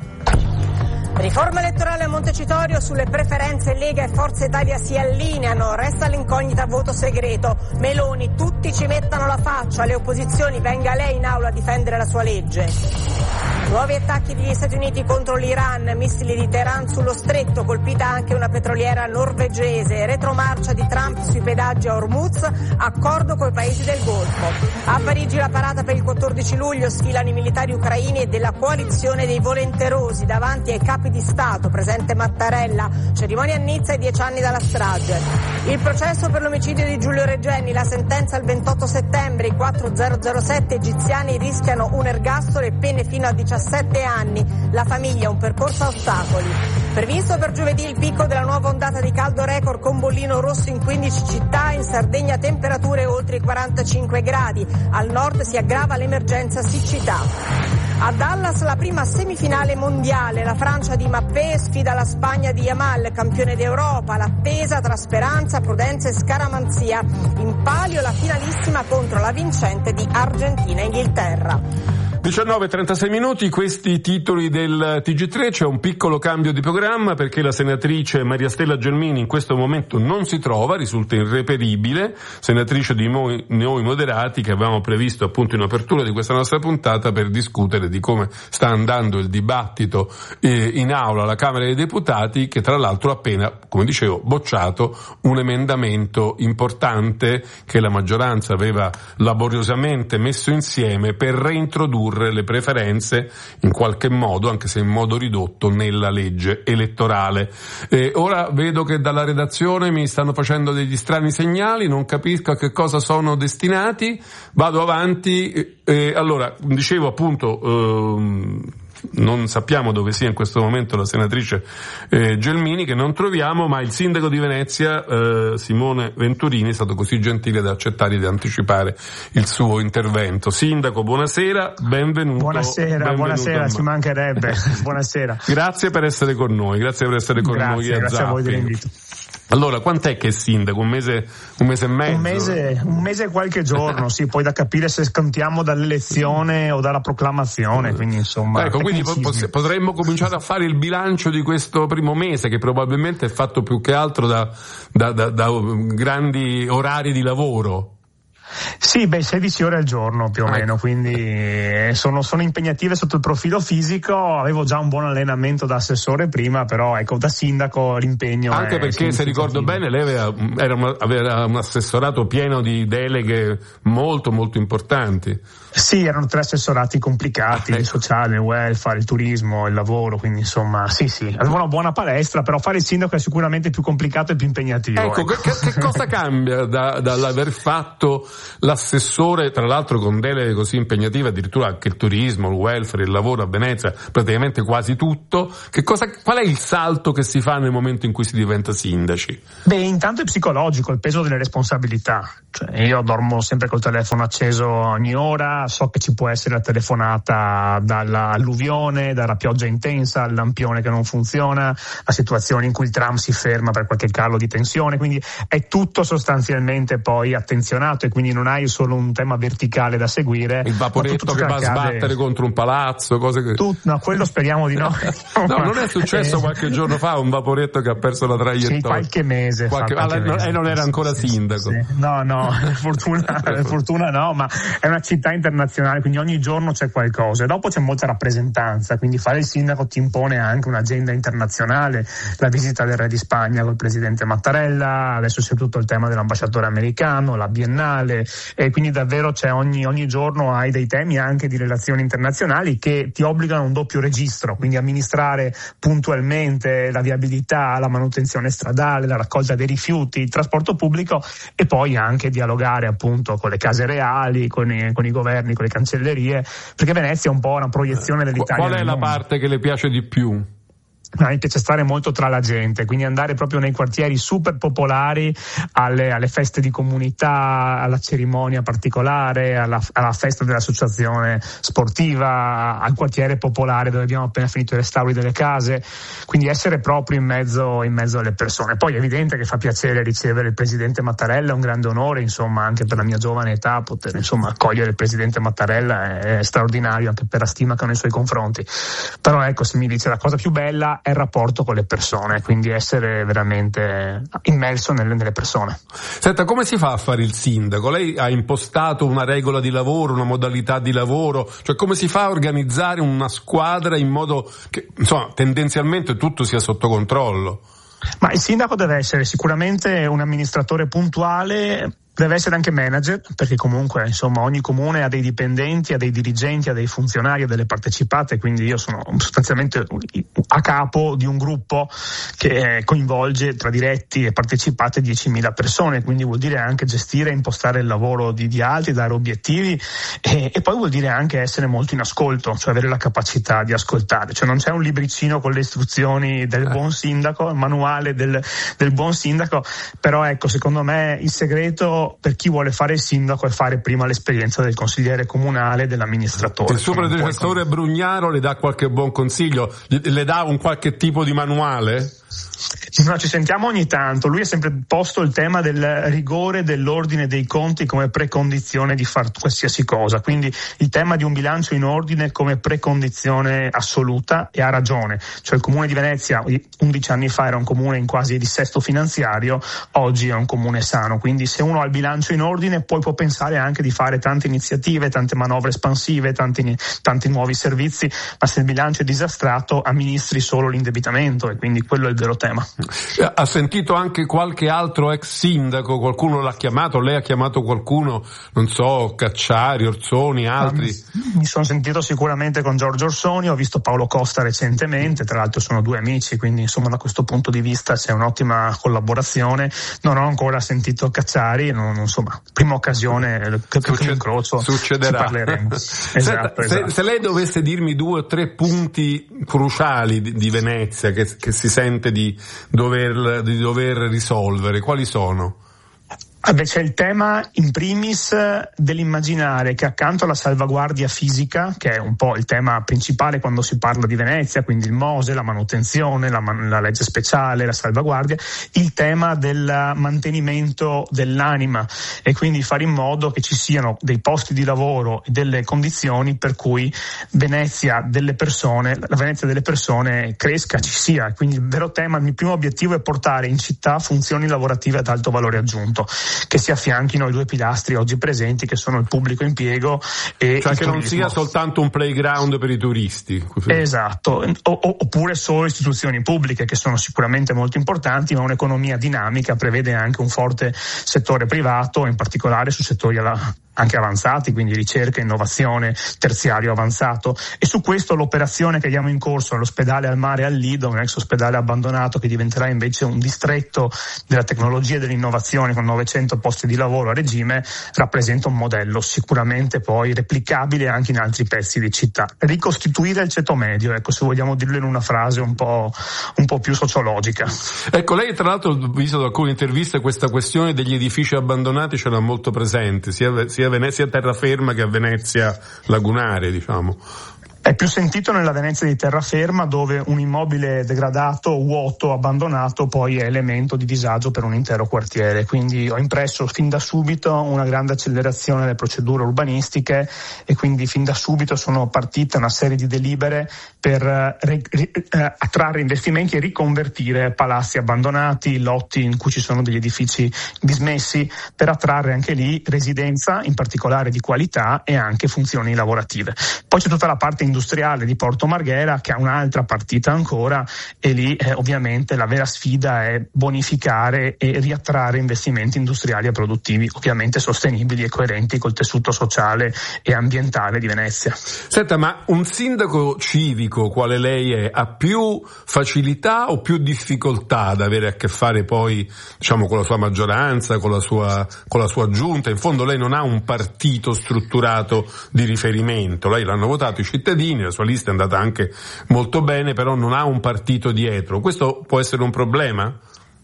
Riforma elettorale a Montecitorio, sulle preferenze Lega e Forza Italia si allineano, resta l'incognita voto segreto. Meloni, tutti ci mettano la faccia, le opposizioni, venga lei in aula a difendere la sua legge. Nuovi attacchi degli Stati Uniti contro l'Iran, missili di Teheran sullo stretto, colpita anche una petroliera norvegese, retromarcia di Trump sui pedaggi a Hormuz, accordo coi paesi del Golfo. A Parigi la parata per il quattordici luglio, sfilano i militari ucraini e della coalizione dei volenterosi davanti ai capi di Stato, presente Mattarella, cerimonia a Nizza e dieci anni dalla strage. Il processo per l'omicidio di Giulio Regeni, la sentenza il ventotto settembre, i quattromilazirosette egiziani rischiano un ergastolo e pene fino a diciassette anni, la famiglia un percorso a ostacoli. Previsto per giovedì il picco della nuova ondata di caldo record con bollino rosso in quindici città, in Sardegna temperature oltre i quarantacinque gradi, al nord si aggrava l'emergenza siccità. A Dallas la prima semifinale mondiale, la Francia di Mappé sfida la Spagna di Yamal, campione d'Europa, l'attesa tra speranza, prudenza e scaramanzia. In palio la finalissima contro la vincente di Argentina e Inghilterra. diciannove e trentasei minuti, questi titoli del T G tre. C'è un piccolo cambio di programma perché la senatrice Maria Stella Gelmini in questo momento non si trova, risulta irreperibile, senatrice di noi, noi moderati, che avevamo previsto appunto in apertura di questa nostra puntata per discutere di come sta andando il dibattito eh, in aula alla Camera dei Deputati, che tra l'altro ha appena, come dicevo, bocciato un emendamento importante che la maggioranza aveva laboriosamente messo insieme per reintrodurre le preferenze in qualche modo, anche se in modo ridotto, nella legge elettorale. E ora vedo che dalla redazione mi stanno facendo degli strani segnali, non capisco a che cosa sono destinati, vado avanti. E allora, dicevo appunto, ehm, non sappiamo dove sia in questo momento la senatrice eh, Gelmini, che non troviamo, ma il sindaco di Venezia eh, Simone Venturini è stato così gentile da accettare di anticipare il suo intervento. Sindaco, buonasera, benvenuto. Buonasera, benvenuto buonasera, ci mancherebbe. Buonasera. Grazie per essere con noi, grazie per essere con grazie, noi a grazie Zapping. A voi dell'invito. Allora, quant'è che è sindaco? Un mese, un mese e mezzo? Un mese, un mese e qualche giorno, sì, poi da capire se scontiamo dall'elezione o dalla proclamazione, quindi insomma. Ecco, quindi pot- potremmo cominciare a fare il bilancio di questo primo mese, che probabilmente è fatto più che altro da, da, da, da grandi orari di lavoro. Sì, beh, sedici ore al giorno più o meno, quindi sono, sono impegnative sotto il profilo fisico. Avevo già un buon allenamento da assessore prima, però ecco, da sindaco l'impegno anche è perché, se ricordo bene, lei aveva, era una, aveva un assessorato pieno di deleghe molto molto importanti. Sì, erano tre assessorati complicati, il sociale, il welfare, il turismo, il lavoro, quindi insomma sì sì, avevo una buona palestra, però fare il sindaco è sicuramente più complicato e più impegnativo. Ecco, ecco. Che, che cosa cambia da, dall'aver fatto l'assessore, tra l'altro con deleghe così impegnative, addirittura anche il turismo, il welfare, il lavoro a Venezia, praticamente quasi tutto. Che cosa, qual è il salto che si fa nel momento in cui si diventa sindaci? Beh, intanto è psicologico, il peso delle responsabilità. Cioè, io dormo sempre col telefono acceso ogni ora, so che ci può essere la telefonata dall'alluvione, dalla pioggia intensa, al lampione che non funziona, la situazione in cui il tram si ferma per qualche calo di tensione, quindi è tutto sostanzialmente poi attenzionato e quindi non hai solo un tema verticale da seguire. Il vaporetto che va a sbattere contro un palazzo, cose che... Tut, no, quello speriamo di no. No, non è successo qualche giorno fa un vaporetto che ha perso la traiettoria? Sì, qualche mese. Qualche... Fa, qualche ah, mese. E non era ancora sì, sindaco. Sì, sì. No, no, fortuna, fortuna no, ma è una città internazionale, quindi ogni giorno c'è qualcosa e dopo c'è molta rappresentanza, quindi fare il sindaco ti impone anche un'agenda internazionale, la visita del re di Spagna col presidente Mattarella, adesso c'è tutto il tema dell'ambasciatore americano, la biennale, e quindi davvero c'è ogni, ogni giorno hai dei temi anche di relazioni internazionali che ti obbligano a un doppio registro, quindi amministrare puntualmente la viabilità, la manutenzione stradale, la raccolta dei rifiuti, il trasporto pubblico e poi anche dialogare appunto con le case reali, con i, con i governi, con le cancellerie, perché Venezia è un po' una proiezione dell'Italia. Qual è la parte che le piace di più? A me piace stare molto tra la gente, quindi andare proprio nei quartieri super popolari, alle, alle feste di comunità, alla cerimonia particolare, alla, alla festa dell'associazione sportiva, al quartiere popolare dove abbiamo appena finito i restauri delle case, quindi essere proprio in mezzo, in mezzo alle persone. Poi è evidente che fa piacere ricevere il presidente Mattarella, è un grande onore, insomma, anche per la mia giovane età poter insomma accogliere il presidente Mattarella è, è straordinario anche per la stima che ho nei suoi confronti. Però ecco, se mi dice la cosa più bella è il rapporto con le persone, quindi essere veramente immerso nelle, nelle persone. Senta, come si fa a fare il sindaco? Lei ha impostato una regola di lavoro, una modalità di lavoro, cioè come si fa a organizzare una squadra in modo che insomma tendenzialmente tutto sia sotto controllo? Ma il sindaco deve essere sicuramente un amministratore puntuale, deve essere anche manager, perché comunque insomma ogni comune ha dei dipendenti, ha dei dirigenti, ha dei funzionari, ha delle partecipate, quindi io sono sostanzialmente a capo di un gruppo che coinvolge tra diretti e partecipate diecimila persone, quindi vuol dire anche gestire e impostare il lavoro di, di altri, dare obiettivi e, e poi vuol dire anche essere molto in ascolto, cioè avere la capacità di ascoltare, cioè non c'è un libricino con le istruzioni del buon sindaco, il manuale del, del buon sindaco, però ecco, secondo me il segreto per chi vuole fare il sindaco è fare prima l'esperienza del consigliere comunale, dell'amministratore. Il suo predecessore Brugnaro le dà qualche buon consiglio? Le dà un qualche tipo di manuale? No, ci sentiamo ogni tanto. Lui ha sempre posto il tema del rigore, dell'ordine dei conti come precondizione di far qualsiasi cosa, quindi il tema di un bilancio in ordine come precondizione assoluta, e ha ragione. Cioè il comune di Venezia undici anni fa era un comune in quasi dissesto finanziario, oggi è un comune sano, quindi se uno ha il bilancio in ordine poi può pensare anche di fare tante iniziative, tante manovre espansive, tanti, tanti nuovi servizi, ma se il bilancio è disastrato amministri solo l'indebitamento e quindi quello è il vero tema. Ha sentito anche qualche altro ex sindaco? Qualcuno l'ha chiamato? Lei ha chiamato qualcuno? Non so, Cacciari, Orsoni, altri? Um, mi sono sentito sicuramente con Giorgio Orsoni, ho visto Paolo Costa recentemente, tra l'altro sono due amici, quindi insomma da questo punto di vista c'è un'ottima collaborazione. Non ho ancora sentito Cacciari, non, insomma, prima occasione che, Succed- che incrocio succederà. ci parleremo. Senta, esatto, se, esatto. se lei dovesse dirmi due o tre punti cruciali di, di Venezia che, che si sente di dover, di dover risolvere, quali sono? Vabbè, c'è il tema in primis dell'immaginare che accanto alla salvaguardia fisica, che è un po' il tema principale quando si parla di Venezia, quindi il MOSE, la manutenzione, la, man- la legge speciale, la salvaguardia, il tema del mantenimento dell'anima e quindi fare in modo che ci siano dei posti di lavoro e delle condizioni per cui Venezia delle persone, la Venezia delle persone cresca, ci sia. Quindi il vero tema, il mio primo obiettivo è portare in città funzioni lavorative ad alto valore aggiunto, che si affianchino ai due pilastri oggi presenti, che sono il pubblico impiego e cioè il che turismo. Non sia soltanto un playground per i turisti. Esatto, o, oppure solo istituzioni pubbliche, che sono sicuramente molto importanti, ma un'economia dinamica prevede anche un forte settore privato, in particolare su settori alla anche avanzati, quindi ricerca, innovazione, terziario avanzato, e su questo l'operazione che abbiamo in corso all'ospedale al mare al Lido, un ex ospedale abbandonato che diventerà invece un distretto della tecnologia e dell'innovazione con novecento posti di lavoro a regime, rappresenta un modello sicuramente poi replicabile anche in altri pezzi di città. Ricostituire il ceto medio, ecco, se vogliamo dirlo in una frase un po', un po' più sociologica. Ecco, lei tra l'altro, visto da alcune interviste, questa questione degli edifici abbandonati ce l'ha molto presente, sia, sia a Venezia terraferma che a Venezia lagunare, diciamo. È più sentito nella Venezia di terraferma, dove un immobile degradato, vuoto, abbandonato poi è elemento di disagio per un intero quartiere. Quindi ho impresso fin da subito una grande accelerazione delle procedure urbanistiche e quindi fin da subito sono partite una serie di delibere per eh, eh, attrarre investimenti e riconvertire palazzi abbandonati, lotti in cui ci sono degli edifici dismessi, per attrarre anche lì residenza, in particolare di qualità, e anche funzioni lavorative. Poi c'è tutta la parte industriale di Porto Marghera, che ha un'altra partita ancora, e lì eh, ovviamente la vera sfida è bonificare e riattrarre investimenti industriali e produttivi, ovviamente sostenibili e coerenti col tessuto sociale e ambientale di Venezia. Senta, ma un sindaco civico quale lei è ha più facilità o più difficoltà ad avere a che fare poi, diciamo, con la sua maggioranza, con la sua con la sua giunta? In fondo lei non ha un partito strutturato di riferimento, lei l'hanno votato i cittadini, la sua lista è andata anche molto bene, però non ha un partito dietro. Questo può essere un problema?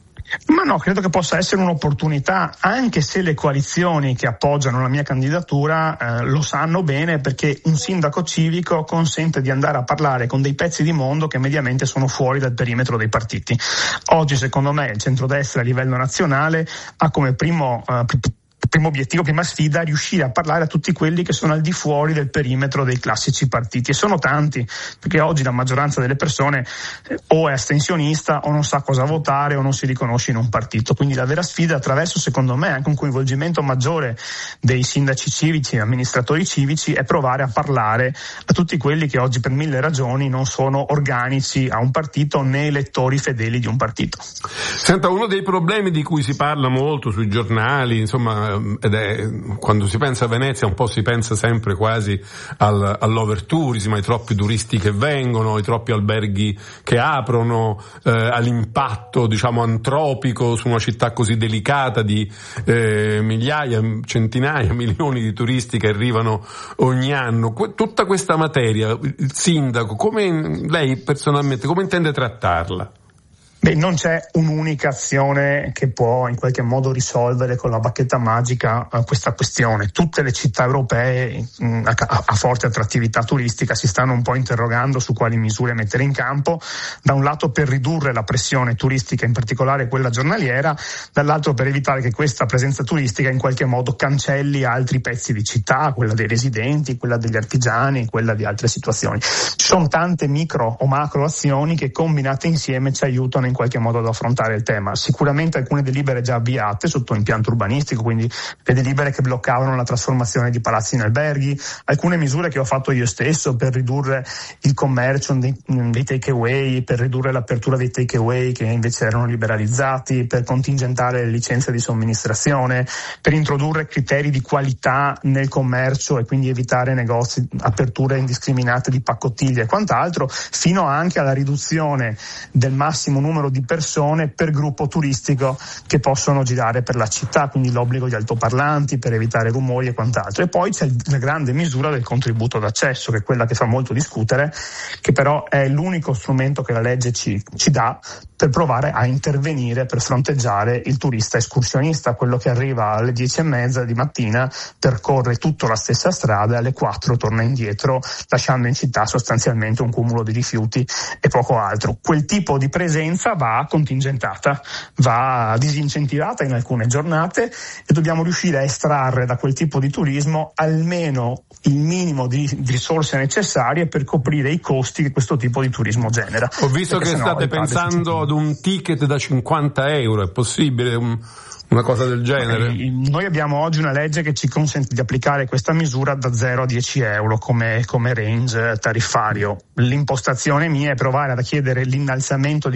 Ma no, credo che possa essere un'opportunità, anche se le coalizioni che appoggiano la mia candidatura eh, lo sanno bene, perché un sindaco civico consente di andare a parlare con dei pezzi di mondo che mediamente sono fuori dal perimetro dei partiti. Oggi, secondo me, il centrodestra a livello nazionale ha come primo eh, primo obiettivo, prima sfida, riuscire a parlare a tutti quelli che sono al di fuori del perimetro dei classici partiti, e sono tanti, perché oggi la maggioranza delle persone eh, o è astensionista o non sa cosa votare o non si riconosce in un partito. Quindi la vera sfida, attraverso secondo me anche un coinvolgimento maggiore dei sindaci civici, amministratori civici, è provare a parlare a tutti quelli che oggi per mille ragioni non sono organici a un partito né elettori fedeli di un partito. Senta, uno dei problemi di cui si parla molto sui giornali, insomma, ed è, quando si pensa a Venezia un po' si pensa sempre quasi al, all'overtourism, ai troppi turisti che vengono, ai troppi alberghi che aprono, eh, all'impatto, diciamo, antropico su una città così delicata di eh, migliaia, centinaia, milioni di turisti che arrivano ogni anno. Que- tutta questa materia, il sindaco, come lei personalmente, come intende trattarla? Beh, non c'è un'unica azione che può in qualche modo risolvere con la bacchetta magica uh, questa questione. Tutte le città europee mh, a, a forte attrattività turistica si stanno un po' interrogando su quali misure mettere in campo, da un lato per ridurre la pressione turistica, in particolare quella giornaliera, dall'altro per evitare che questa presenza turistica in qualche modo cancelli altri pezzi di città, quella dei residenti, quella degli artigiani, quella di altre situazioni. Ci sono tante micro o macro azioni che combinate insieme ci aiutano in qualche modo ad affrontare il tema. Sicuramente alcune delibere già avviate sotto impianto urbanistico, quindi le delibere che bloccavano la trasformazione di palazzi in alberghi, alcune misure che ho fatto io stesso per ridurre il commercio dei, dei take away, per ridurre l'apertura dei take away che invece erano liberalizzati, per contingentare le licenze di somministrazione, per introdurre criteri di qualità nel commercio e quindi evitare negozi, aperture indiscriminate di paccottiglie e quant'altro, fino anche alla riduzione del massimo numero di persone per gruppo turistico che possono girare per la città, quindi l'obbligo di altoparlanti per evitare rumori e quant'altro. E poi c'è la grande misura del contributo d'accesso, che è quella che fa molto discutere, che però è l'unico strumento che la legge ci, ci dà per provare a intervenire per fronteggiare il turista escursionista, quello che arriva alle dieci e mezza di mattina, percorre tutta la stessa strada e alle quattro torna indietro, lasciando in città sostanzialmente un cumulo di rifiuti e poco altro. Quel tipo di presenza va contingentata, va disincentivata in alcune giornate, e dobbiamo riuscire a estrarre da quel tipo di turismo almeno il minimo di risorse necessarie per coprire i costi che questo tipo di turismo genera. Ho visto Perché che state pensando ad un ticket da cinquanta euro, è possibile un... una cosa del genere? Noi abbiamo oggi una legge che ci consente di applicare questa misura da zero a dieci euro come, come range tariffario. L'impostazione mia è provare a chiedere l'innalzamento di questo range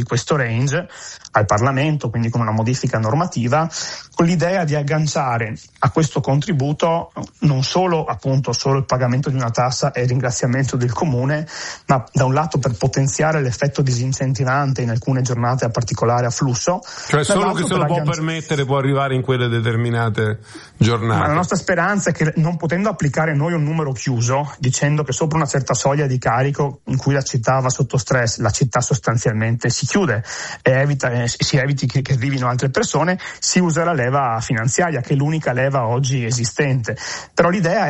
range al Parlamento, quindi con una modifica normativa, con l'idea di agganciare a questo contributo non solo appunto solo il pagamento di una tassa e il ringraziamento del comune, ma da un lato per potenziare l'effetto disincentivante in alcune giornate a particolare a flusso. Cioè solo chi se lo può agganci- permettere può arrivare in quelle determinate giornate. Ma la nostra speranza è che, non potendo applicare noi un numero chiuso, dicendo che sopra una certa soglia di carico in cui la città va sotto stress, la città sostanzialmente si chiude e evita, eh, si eviti che, che arrivino altre persone, si usa la leva finanziaria, che è l'unica leva oggi esistente. Però l'idea è